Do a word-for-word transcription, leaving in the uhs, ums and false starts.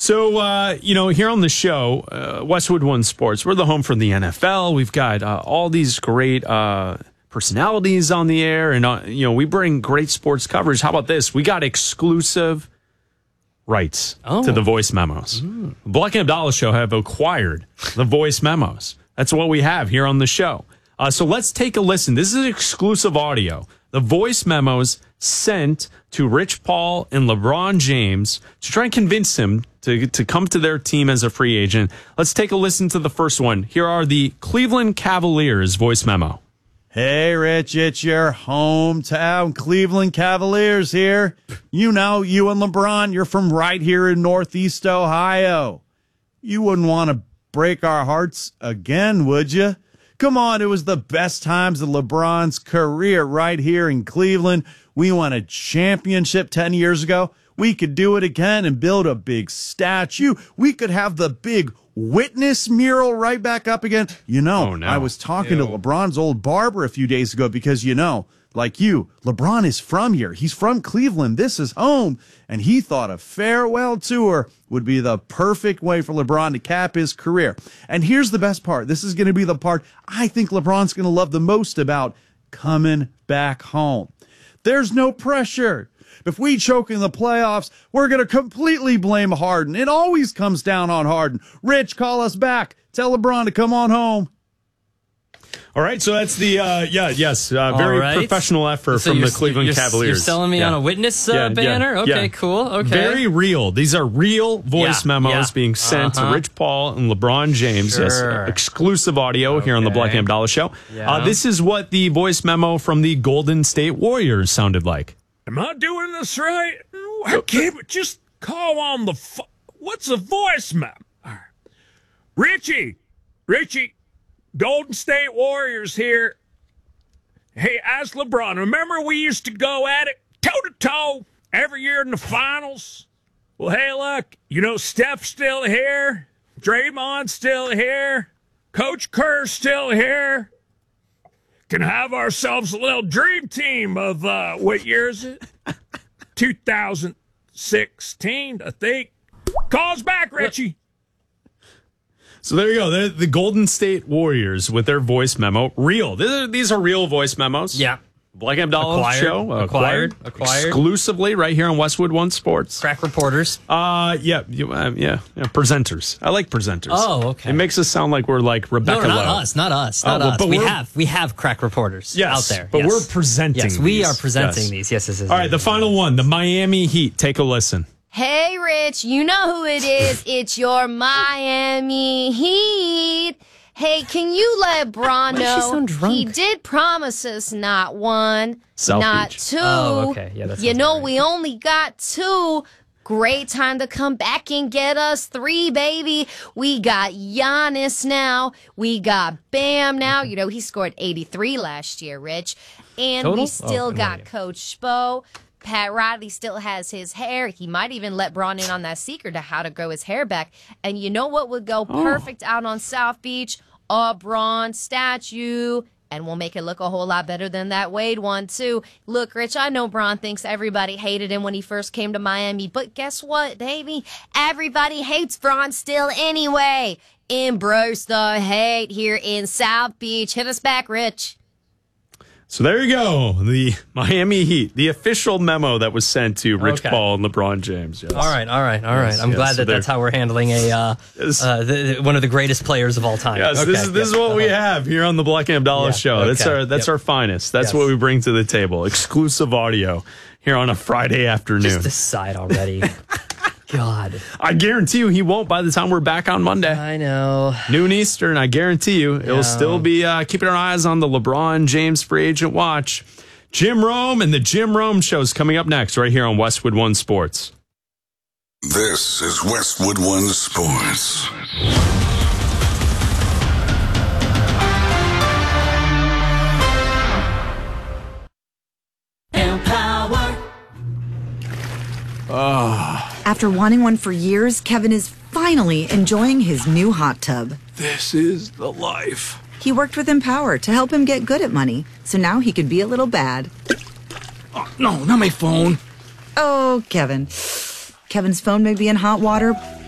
So, uh, you know, here on the show, uh, Westwood One Sports, we're the home for the N F L. We've got uh, all these great uh, personalities on the air, and, uh, you know, we bring great sports coverage. How about this? We got exclusive rights oh. to the voice memos. Mm. Black and Abdallah Show have acquired the voice memos. That's what we have here on the show. Uh, so let's take a listen. This is exclusive audio. The voice memos sent to Rich Paul and LeBron James to try and convince him to, to come to their team as a free agent. Let's take a listen to the first one. Here are the Cleveland Cavaliers voice memo. Hey, Rich, it's your hometown Cleveland Cavaliers here. You know, you and LeBron, you're from right here in Northeast Ohio. You wouldn't want to break our hearts again, would you? Come on, it was the best times of LeBron's career right here in Cleveland. We won a championship ten years ago. We could do it again and build a big statue. We could have the big witness mural right back up again. You know, oh, no. I was talking Ew. to LeBron's old barber a few days ago because, you know, like you, LeBron is from here. He's from Cleveland. This is home. And he thought a farewell tour would be the perfect way for LeBron to cap his career. And here's the best part. This is going to be the part I think LeBron's going to love the most about coming back home. There's no pressure. If we choke in the playoffs, we're going to completely blame Harden. It always comes down on Harden. Rich, call us back. Tell LeBron to come on home. All right, so that's the, uh, yeah, yes, uh, very right. professional effort so from the Cleveland you're, Cavaliers. You're selling me yeah. on a witness uh, yeah, banner? Yeah, okay, yeah. cool. Okay. Very real. These are real voice yeah, memos yeah. being sent uh-huh. to Rich Paul and LeBron James. Sure. Yes, exclusive audio okay. here on the Black and Abdallah Show. Yeah. Uh, this is what the voice memo from the Golden State Warriors sounded like. Am I doing this right? I can't just call on the... Fo- What's a voice memo? Right. Richie, Richie, Golden State Warriors here. Hey, as LeBron, remember we used to go at it toe-to-toe every year in the finals? Well, hey, look, you know, Steph's still here. Draymond's still here. Coach Kerr's still here. Can have ourselves a little dream team of, uh, what year is it? two thousand sixteen, I think. Calls back, Richie. So there you go. They're the Golden State Warriors with their voice memo. Real. These are, these are real voice memos. Yeah. Black and Abdallah acquired, Show. Acquired, acquired. Acquired. Exclusively right here on Westwood One Sports. Crack reporters. Uh, yeah, you, uh, yeah, yeah. Presenters. I like presenters. Oh, okay. It makes us sound like we're like Rebecca No, not Lowe. us. Not us. Not uh, us. but we we're- have we have crack reporters yes, out there. but yes. we're presenting Yes, we these. are presenting Yes. these. Yes, yes, yes. All right, the final one, the Miami Heat. Take a listen. Hey, Rich, you know who it is. It's your Miami Heat. Hey, can you let Bron Why does she know sound drunk? he did promise us not one, South not Beach. two. Oh, okay. Yeah, that you sounds know, right. we only got two. Great time to come back and get us three, baby. We got Giannis now. We got Bam now. You know, he scored eighty-three last year, Rich. And Total? we still Oh, no got idea. Coach Spo. Pat Riley still has his hair. He might even let Bron in on that secret to how to grow his hair back. And you know what would go Oh. perfect out on South Beach? A Bron statue. And we'll make it look a whole lot better than that Wade one, too. Look, Rich, I know Bron thinks everybody hated him when he first came to Miami. But guess what, baby? Everybody hates Bron still anyway. Embrace the hate here in South Beach. Hit us back, Rich. So there you go. The Miami Heat, the official memo that was sent to Rich Okay. Paul and LeBron James. Yes. All right, all right, all right. Yes, I'm yes, glad so that there- that's how we're handling a uh, Yes. uh, the, the- one of the greatest players of all time. Yes, Okay, this is this yep, is what we uh-huh. have here on the Black and Abdallah Yeah, Show. That's okay, our that's yep. our finest. That's Yes. what we bring to the table. Exclusive audio here on a Friday afternoon. Just decide already. God. I guarantee you he won't by the time we're back on Monday. I know. Noon Eastern, I guarantee you. It'll Yeah. still be uh, keeping our eyes on the LeBron James free agent watch. Jim Rome and the Jim Rome Show is coming up next right here on Westwood One Sports. This is Westwood One Sports. After wanting one for years, Kevin is finally enjoying his new hot tub. This is the life. He worked with Empower to help him get good at money, so now he could be a little bad. Oh, no, not my phone. Oh, Kevin. Kevin's phone may be in hot water,